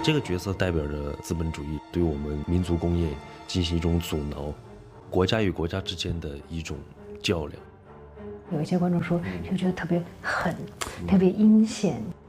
这个角色代表着资本主义对我们民族工业进行一种阻挠，国家与国家之间的一种较量。 有一些观众说这个角色特别狠，特别阴险。